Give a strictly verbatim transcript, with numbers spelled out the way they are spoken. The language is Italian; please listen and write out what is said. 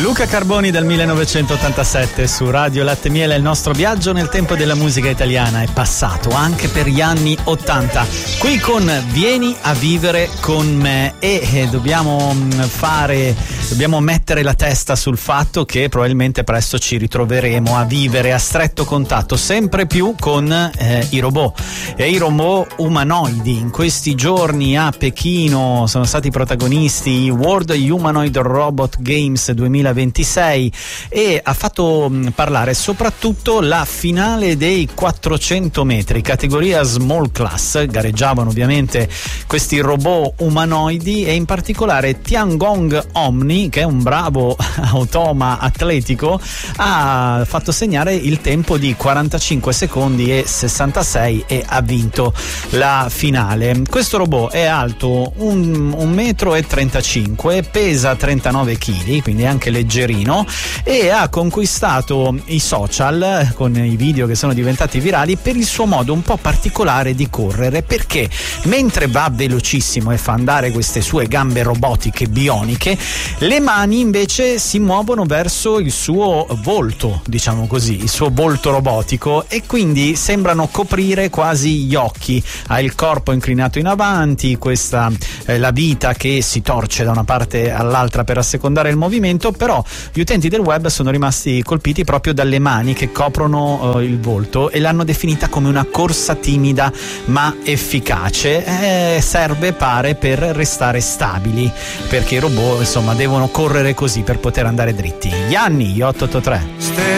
Luca Carboni del millenovecentottantasette su Radio Latte Miele. Il nostro viaggio nel tempo della musica italiana è passato anche per gli anni ottanta. Qui con Vieni a vivere con me e eh, dobbiamo fare, dobbiamo mettere la testa sul fatto che probabilmente presto ci ritroveremo a vivere a stretto contatto sempre più con eh, i robot e i robot umanoidi. In questi giorni a Pechino sono stati protagonisti i World Humanoid Robot Games duemilaventisei e ha fatto parlare soprattutto la finale dei quattrocento metri, categoria small class. Gareggiavano ovviamente questi robot umanoidi e in particolare Tiangong Omni, che è un bravo automa atletico, ha fatto segnare il tempo di quarantacinque secondi e sessantasei e ha vinto la finale. Questo robot è alto un, un metro e trentacinque, pesa trentanove chili, quindi anche leggerino, e ha conquistato i social con i video che sono diventati virali per il suo modo un po' particolare di correre, perché mentre va velocissimo e fa andare queste sue gambe robotiche bioniche, le mani invece si muovono verso il suo volto, diciamo così, il suo volto robotico, e quindi sembrano coprire quasi gli occhi. Ha il corpo inclinato in avanti, questa eh, la vita che si torce da una parte all'altra per assecondare il movimento, però gli utenti del web sono rimasti colpiti proprio dalle mani che coprono eh, il volto e l'hanno definita come una corsa timida ma efficace. Eh, serve, pare, per restare stabili, perché i robot insomma devono correre così per poter andare dritti. Gianni otto otto tre